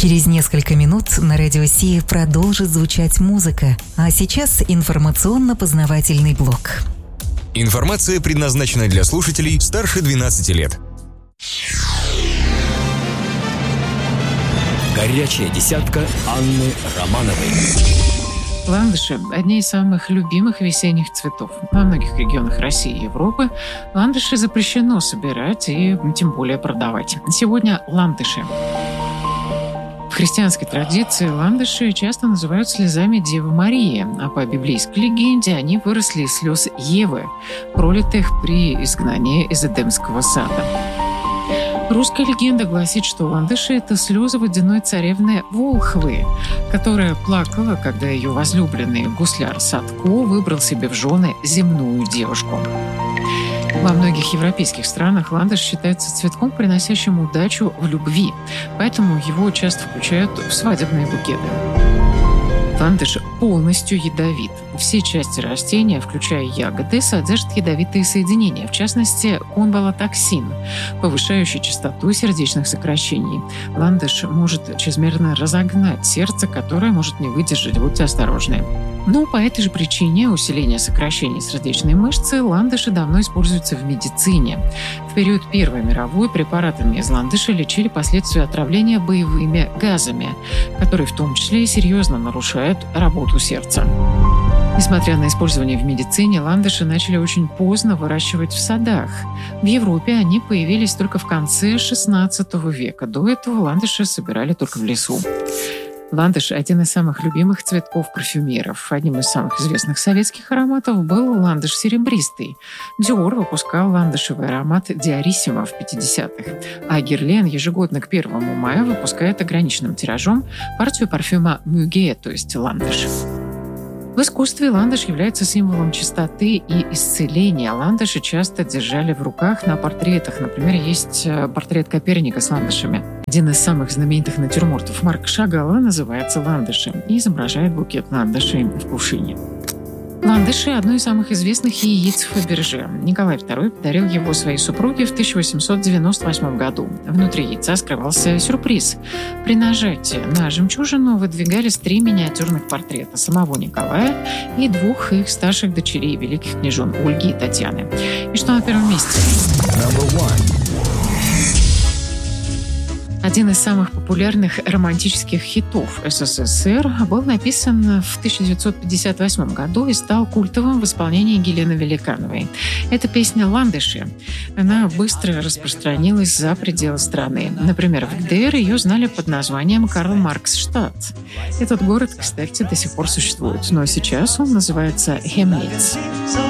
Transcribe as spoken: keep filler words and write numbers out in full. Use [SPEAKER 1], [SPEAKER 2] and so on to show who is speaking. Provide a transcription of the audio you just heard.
[SPEAKER 1] Через несколько минут на радио Си продолжит звучать музыка, а сейчас информационно-познавательный блок.
[SPEAKER 2] Информация предназначена для слушателей старше двенадцати лет.
[SPEAKER 3] Горячая десятка Анны Романовой.
[SPEAKER 4] Ландыши – одни из самых любимых весенних цветов. Во многих регионах России и Европы ландыши запрещено собирать и тем более продавать. Сегодня ландыши. В христианской традиции ландыши часто называют слезами Девы Марии, а по библейской легенде они выросли из слез Евы, пролитых при изгнании из Эдемского сада. Русская легенда гласит, что ландыши – это слезы водяной царевны Волхвы, которая плакала, когда ее возлюбленный гусляр Садко выбрал себе в жены земную девушку. Во многих европейских странах ландыш считается цветком, приносящим удачу в любви, поэтому его часто включают в свадебные букеты. Ландыш полностью ядовит. Все части растения, включая ягоды, содержат ядовитые соединения, в частности, конвалотоксин, повышающий частоту сердечных сокращений. Ландыш может чрезмерно разогнать сердце, которое может не выдержать. Будьте осторожны. Но по этой же причине усиления сокращений сердечной мышцы ландыши давно используются в медицине. В период Первой мировой препаратами из ландыша лечили последствия отравления боевыми газами, которые в том числе и серьезно нарушают работу сердца. Несмотря на использование в медицине, ландыши начали очень поздно выращивать в садах. В Европе они появились только в конце шестнадцатого века. До этого ландыши собирали только в лесу. Ландыш – один из самых любимых цветков парфюмеров. Одним из самых известных советских ароматов был ландыш серебристый. Диор выпускал ландышевый аромат Диориссимо в пятидесятых, а Герлен ежегодно к первому мая выпускает ограниченным тиражом партию парфюма Мюге, то есть ландыш. В искусстве ландыш является символом чистоты и исцеления. Ландыши часто держали в руках на портретах. Например, есть портрет Коперника с ландышами. Один из самых знаменитых натюрмортов Марка Шагала называется «Ландыши» и изображает букет ландышей в кувшине. Ландыши – одно из самых известных яиц Фаберже. Николай второй подарил его своей супруге в тысяча восемьсот девяносто восьмом году. Внутри яйца скрывался сюрприз. При нажатии на жемчужину выдвигались три миниатюрных портрета самого Николая и двух их старших дочерей, великих княжон Ольги и Татьяны. И что на первом месте? Один из самых популярных романтических хитов СССР был написан в тысяча девятьсот пятьдесят восьмом году и стал культовым в исполнении Елены Великановой. Это песня «Ландыши». Она быстро распространилась за пределы страны. Например, в ГДР ее знали под названием Карл-Маркс-штадт. Этот город, кстати, до сих пор существует, но сейчас он называется Хемниц.